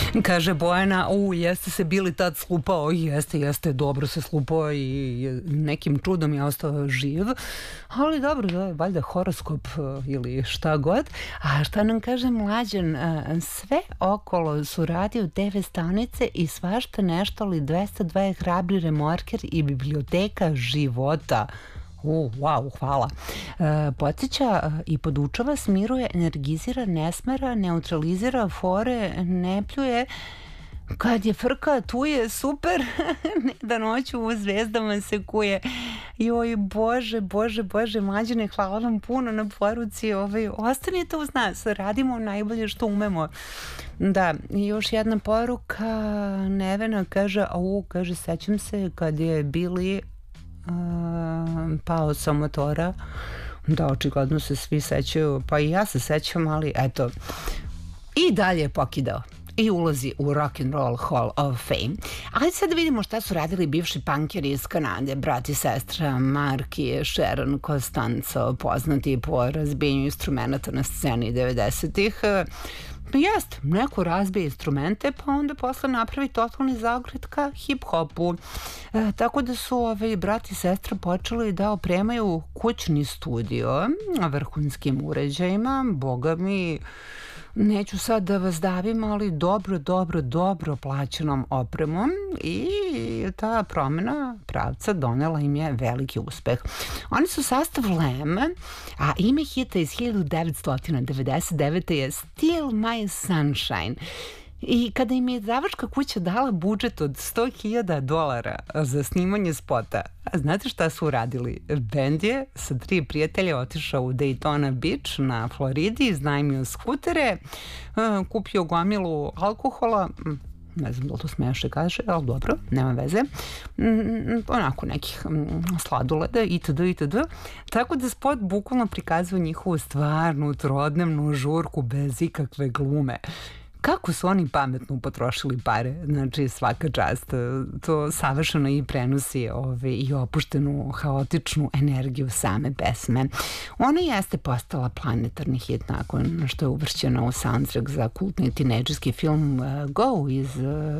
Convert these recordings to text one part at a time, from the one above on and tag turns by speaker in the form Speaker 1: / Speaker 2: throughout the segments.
Speaker 1: Kaže Bojana, jeste se bili tad slupao, jeste, dobro se slupao i nekim čudom je ostao živ, ali dobro, da je valjda horoskop ili šta god. A šta nam kaže Mlađan, sve okolo su radio TV stanice i svašta nešto, ali 202 je hrabri remorker i biblioteka života. Wow, hvala. Podsjeća i podučava, smiruje, energizira, ne smera, neutralizira fore, ne pljuje. Kad je frka, tu je super. Ne da noću u zvezdama se kuje. Joj, Bože, Mlađane, hvala vam puno na poruci. Ostanite uz nas, radimo najbolje što umemo. Da, i još jedna poruka. Nevena kaže, sećam se kad je Bili pao sa motora. Da, očigledno se svi sećaju, pa i ja se sećam, ali eto, i dalje je pokidao i ulazi u Rock and Roll Hall of Fame. Ali sad da vidimo šta su radili bivši punkeri iz Kanade, brat i sestra Mark i Sharon Costanzo, poznati po razbijanju instrumenta na sceni 90-ih. Jeste, neko razbije instrumente, pa onda posle napravi totalni zaokret ka hip-hopu. Tako da su brat i sestra počeli da opremaju kućni studio vrhunskim uređajima. Boga mi, neću sad da vas davim, ali dobro plaćenom opremom, i ta promena pravca donela im je veliki uspeh. Oni su sastav Lam, a ime hita iz 1999. je Still My Sunshine. I kada im je izdavačka kuća dala budžet od $100,000 za snimanje spota, a znate šta su uradili? Bend je sa 3 prijatelja otišao u Daytona Beach na Floridi, iznajmio skutere, kupio gomilu alkohola, ne znam da li to smeše kaže, ali dobro, nema veze, onako nekih sladoleda itd. Tako da spot bukvalno prikazuje njihovu stvarnu trodnevnu žurku bez ikakve glume. Kako su oni pametno potrošili pare, znači svaka čast, to savršeno i prenosi i opuštenu, haotičnu energiju same pesme. Ona jeste postala planetarni hit nakon što je uvršćena u soundtrack za kultni tinejdžerski film Go iz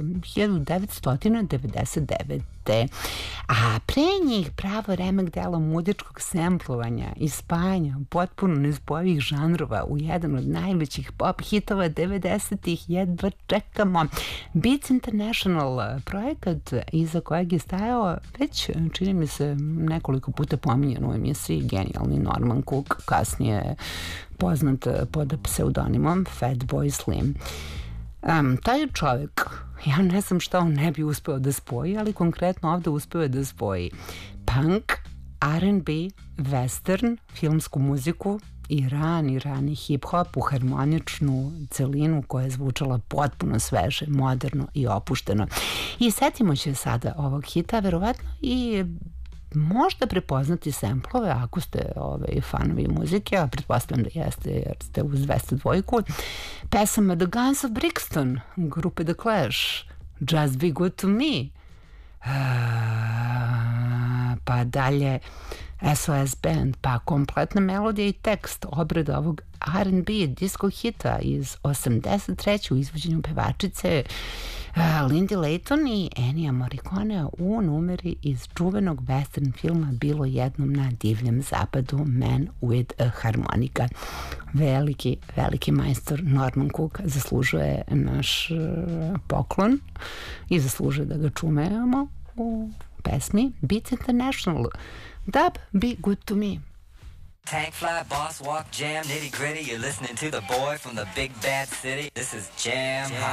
Speaker 1: 1999. A pre njih pravo remek delo muzičkog semplovanja i spajanja potpuno nespojivih žanrova u jedan od najvećih pop hitova 90-ih, jedva čekamo. Beats International, projekat iza kojeg je stajao već, čini mi se, nekoliko puta pominjan u emisiji, genijalni Norman Cook, kasnije poznat pod pseudonimom Fatboy Slim. Taj čovjek, ja ne znam šta on ne bi uspeo da spoji, ali konkretno ovde uspeo je da spoji punk, R&B, western, filmsku muziku i rani hip-hop u harmoničnu celinu koja je zvučala potpuno sveže, moderno i opušteno. I setimo će sada ovog hita, verovatno i možda prepoznati semplove ako ste fanovi muzike, a pretpostavljam da jeste jer ste uz 202. Pesama The Guns of Brixton, grupe The Clash, Just Be Good To Me, pa dalje SOS Band, pa kompletna melodija i tekst, obrada ovog R&B disco hita iz 83. u izvođenju pevačice Lindy Layton i Ennija Morricone u numeri iz čuvenog western filma Bilo jednom na divljem zapadu, Man with a Harmonica. Veliki majstor Norman Cook zaslužuje naš poklon i zaslužuje da ga čumemo u pesmi Beats International. Dub, Be Good To Me.
Speaker 2: Tank fly, boss walk, jam, nitty gritty. You're listening to the boy from the big bad city. This is Jam.